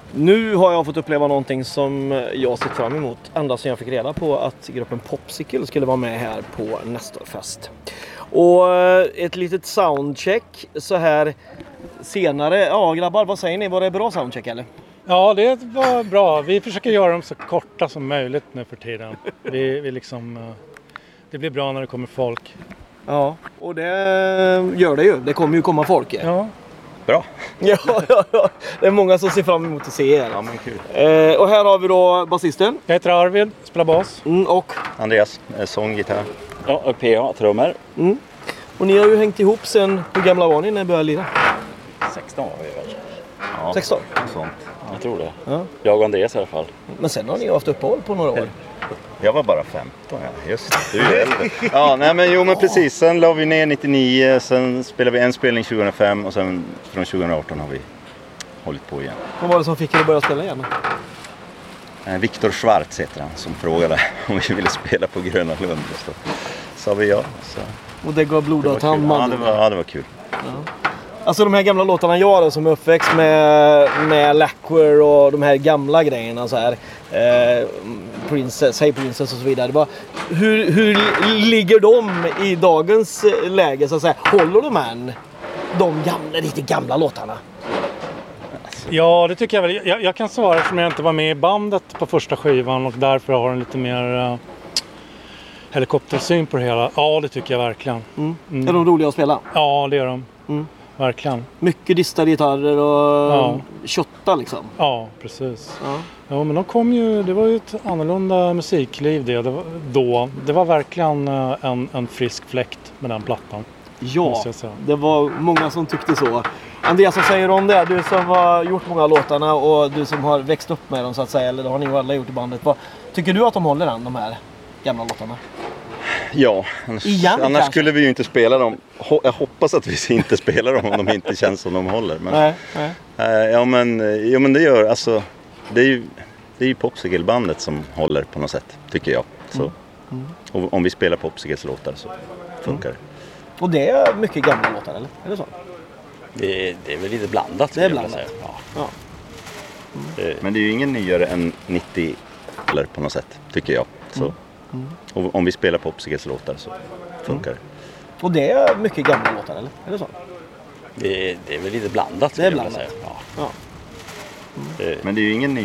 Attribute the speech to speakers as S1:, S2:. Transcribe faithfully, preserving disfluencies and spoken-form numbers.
S1: Nu har jag fått uppleva någonting som jag sett fram emot ända sedan jag fick reda på att gruppen Popsicle skulle vara med här på Nestorfest. Och ett litet soundcheck så här senare. Ja grabbar, vad säger ni? Var det bra soundcheck eller?
S2: Ja, det var bra. Vi försöker göra dem så korta som möjligt nu för tiden. Vi, vi liksom, det blir bra när det kommer folk.
S1: Ja, och det gör det ju. Det kommer ju komma folk.
S2: Ja.
S3: Bra.
S1: Ja, ja, ja. Det är många som ser fram emot att se er.
S3: Ja, men kul.
S1: Eh, och här har vi då basisten.
S2: Jag heter Arvid, spelar bas.
S1: Mm, och
S3: Andreas, sång, gitarr.
S4: Ja, och P A, trummor.
S1: Mm. Och ni har ju hängt ihop sen, hur gamla var ni när ni började lira?
S4: sexton var vi väl.
S3: Ja,
S1: sexton?
S3: sånt.
S4: Jag tror det.
S1: Ja.
S4: Jag och Andreas i alla fall.
S1: Men sen har ni ju haft uppehåll på några år.
S3: Jag var bara femton, ja. Just det. Du är äldre. Ja, nej men jo men precis. Sen la vi ner nittionio, sen spelade vi en spelning tjugohundrafem och sen från tjugohundraarton har vi hållit på igen.
S1: Vad var det som fick er att börja spela igen?
S3: Eh, Viktor Schwartz heter han som frågade om vi ville spela på Gröna Lund. Så sa vi ja. Så.
S1: Och det gav blod åt hand.
S3: Ja, det var, ja, det var kul.
S1: Ja. Alltså de här gamla låtarna jag då, som är uppväxt med, med Lacquer och de här gamla grejerna så här. Eh, Princess, Hey Princess och så vidare. Det var, hur, hur ligger de i dagens läge så att säga? Håller de än de gamla, lite gamla låtarna?
S2: Ja, det tycker jag väl. Jag, jag kan svara som jag inte var med i bandet på första skivan och därför har en lite mer uh, helikoptersyn på det hela. Ja, det tycker jag verkligen.
S1: Mm.
S2: Mm.
S1: Är de roliga att spela?
S2: Ja, det är de.
S1: Mm.
S2: Verkligen.
S1: Mycket distade gitarrer och
S2: Ja.
S1: tjotta liksom.
S2: Ja, precis.
S1: Ja.
S2: Ja, men de kom ju, det var ju ett annorlunda musikliv det, det var, då. Det var verkligen uh, en, en frisk fläkt med den plattan.
S1: Ja, det var många som tyckte så. Andreas, vad säger du om det? Du som har gjort många låtarna och du som har växt upp med dem så att säga, eller det har ni ju alla gjort i bandet. Vad, tycker du att de håller den, de här gamla låtarna?
S3: Ja, annars,
S1: Igen,
S3: annars
S1: kanske?
S3: skulle vi ju inte spela dem. Ho- jag hoppas att vi inte spelar dem om de inte känns som de håller. Men,
S1: Nej, nej.
S3: eh, ja, men, ja men det gör, alltså, det är ju, det är ju Popsicle-bandet som håller på något sätt, tycker jag. Så,
S1: Mm. Mm.
S3: och om vi spelar Popsicles låtar så funkar det.
S1: Och det är mycket gamla låtar, eller? Är det så?
S4: Det är, det är väl lite blandat.
S1: Det är
S4: skulle jag
S1: blandat.
S4: vilja säga.
S1: Ja.
S4: Det,
S3: Men det är ju ingen nyare än nittio eller på något sätt, tycker jag. Så,
S1: Mm.
S3: och om vi spelar Popsicles låtar så funkar det.
S1: Och det är mycket gamla låtar, eller? Är det så?
S4: det, det är väl lite blandat.
S1: Det är
S4: skulle jag vilja
S1: blandat.
S4: säga.
S1: Ja.
S4: Ja. Det,
S3: Men det är ju ingen ny